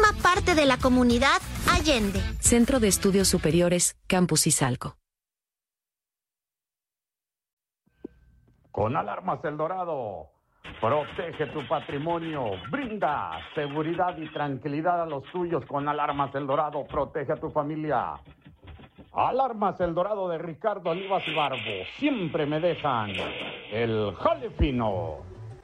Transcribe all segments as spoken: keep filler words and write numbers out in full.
Forma parte de la comunidad Allende. Centro de Estudios Superiores, Campus Izalco. Con Alarmas El Dorado, protege tu patrimonio, brinda seguridad y tranquilidad a los tuyos. Con Alarmas El Dorado, protege a tu familia. Alarmas El Dorado de Ricardo Olivas y Barbo, siempre me dejan el jale fino.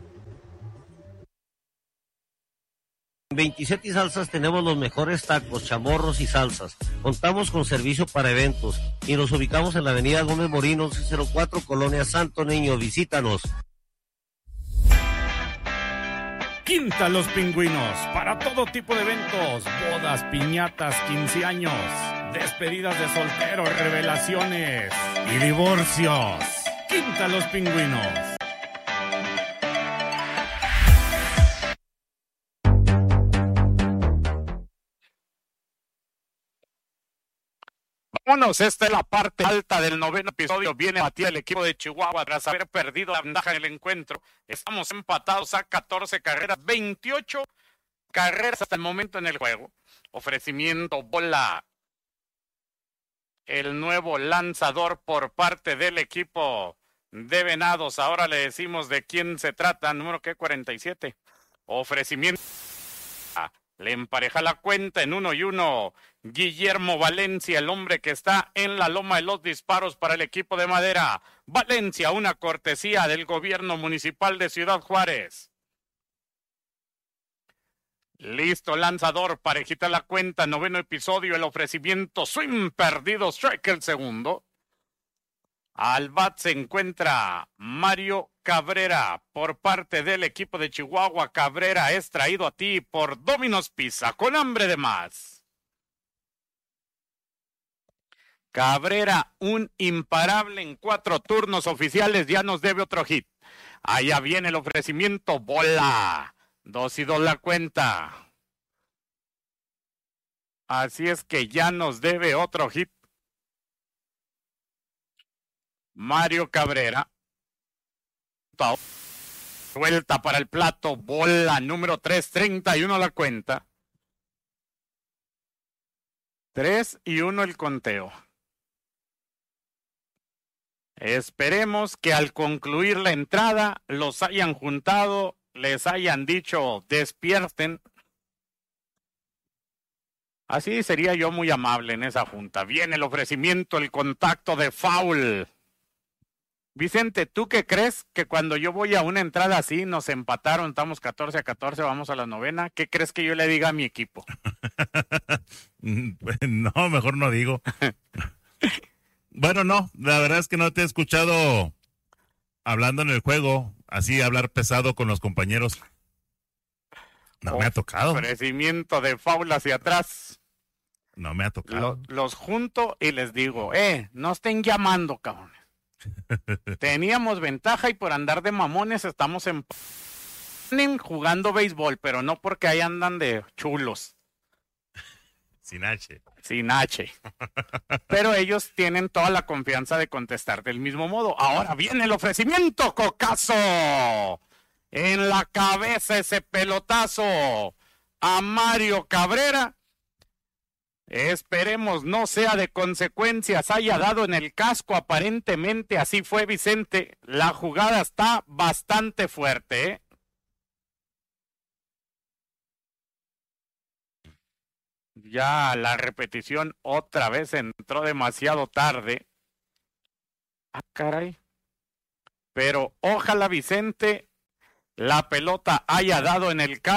En veintisiete y Salsas tenemos los mejores tacos, chamorros y salsas. Contamos con servicio para eventos y nos ubicamos en la avenida Gómez Morín, once cero cuatro, Colonia Santo Niño. Visítanos. Quinta Los Pingüinos, para todo tipo de eventos, bodas, piñatas, quince años, despedidas de solteros, revelaciones y divorcios. Quinta Los Pingüinos. Vámonos, esta es la parte alta del noveno episodio. Viene a batir el equipo de Chihuahua tras haber perdido la ventaja en el encuentro. Estamos empatados a catorce carreras, veintiocho carreras hasta el momento en el juego. Ofrecimiento, bola. El nuevo lanzador por parte del equipo de Venados. Ahora le decimos de quién se trata. Número que cuarenta y siete. Ofrecimiento. Le empareja la cuenta en uno y uno. Guillermo Valencia, el hombre que está en la loma de los disparos para el equipo de Madera. Valencia, una cortesía del gobierno municipal de Ciudad Juárez. Listo, lanzador, parejita la cuenta, noveno episodio, el ofrecimiento, swing perdido, strike el segundo. Al bat se encuentra Mario Cabrera por parte del equipo de Chihuahua. Cabrera es traído a ti por Domino's Pizza, con hambre de más. Cabrera, un imparable en cuatro turnos oficiales, ya nos debe otro hit. Allá viene el ofrecimiento, bola. Dos y dos la cuenta. Así es que ya nos debe otro hit. Mario Cabrera. Suelta para el plato, bola número tres, treinta y uno la cuenta. tres y uno el conteo. Esperemos que al concluir la entrada los hayan juntado, les hayan dicho despierten. Así sería yo muy amable en esa junta. Viene el ofrecimiento, el contacto de foul. Vicente, ¿tú qué crees que cuando yo voy a una entrada así, nos empataron, estamos catorce a catorce, vamos a la novena? ¿Qué crees que yo le diga a mi equipo? No, mejor no digo. Bueno, no, la verdad es que no te he escuchado hablando en el juego, así hablar pesado con los compañeros. No me ha tocado. Ofrecimiento de foul hacia atrás. No me ha tocado. Lo, los junto y les digo, eh, no estén llamando, cabrones. Teníamos ventaja y por andar de mamones estamos en jugando béisbol, pero no porque ahí andan de chulos. Sin H. Sin H. Pero ellos tienen toda la confianza de contestar del mismo modo. Ahora viene el ofrecimiento, cocazo. En la cabeza ese pelotazo a Mario Cabrera. Esperemos no sea de consecuencias, haya dado en el casco, aparentemente así fue, Vicente. La jugada está bastante fuerte, ¿eh? Ya la repetición otra vez entró demasiado tarde. Ah, caray. Pero ojalá, Vicente, la pelota haya dado en el casco.